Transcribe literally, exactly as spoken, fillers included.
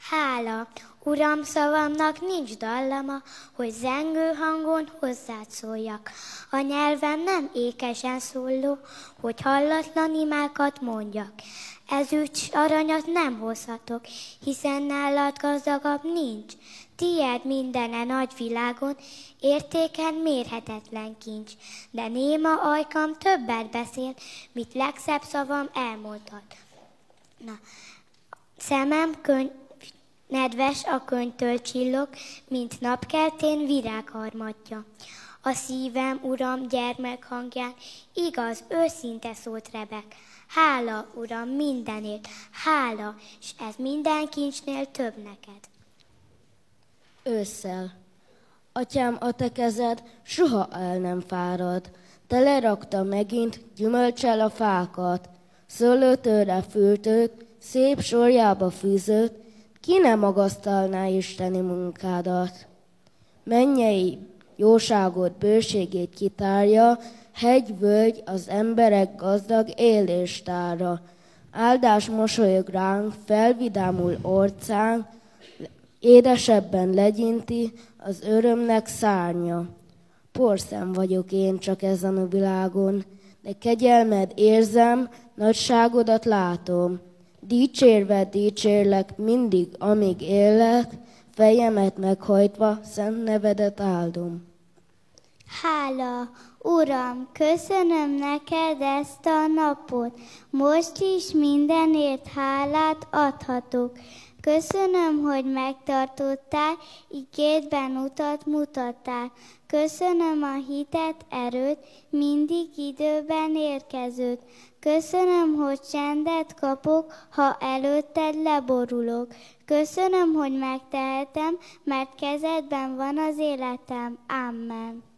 Hála, Uram, szavamnak nincs dallama, hogy zengő hangon hozzád szóljak. A nyelvem nem ékesen szóló, hogy hallatlan imákat mondjak. Ezüst s aranyat nem hozhatok, hiszen nálad gazdagabb nincs. Tied mindene nagy világon, értéken mérhetetlen kincs. De néma ajkam többet beszél, mit legszebb szavam elmondhat. Na, szemem könyv, nedves a könyvtől csillog, mint napkeltén virágharmatja. A szívem, Uram, gyermek hangján igaz, őszinte szót rebek. Hála, Uram, mindenért, hála, s ez minden kincsnél több neked. Ősszel. Atyám, a te kezed soha el nem fárad. Te lerakta megint gyümölcsel a fákat, szőlőtőre fültőt, szép sorjába fűzőt, ki ne magasztalná isteni munkádat. Mennyei jóságot, bőségét kitárja, hegy, völgy az emberek gazdag éléstára. Áldás mosolyog ránk, felvidámul orcánk, édesebben legyinti az örömnek szárnya. Porszem vagyok én csak ezen a világon, de kegyelmed érzem, nagyságodat látom. Dicsérve dicsérlek mindig, amíg élek, fejemet meghajtva szent nevedet áldom. Hála, Uram, köszönöm neked ezt a napot, most is mindenért hálát adhatok. Köszönöm, hogy megtartottál, igédben utat mutattál. Köszönöm a hitet, erőt, mindig időben érkezőt. Köszönöm, hogy csendet kapok, ha előtted leborulok. Köszönöm, hogy megtehetem, mert kezedben van az életem. Amen.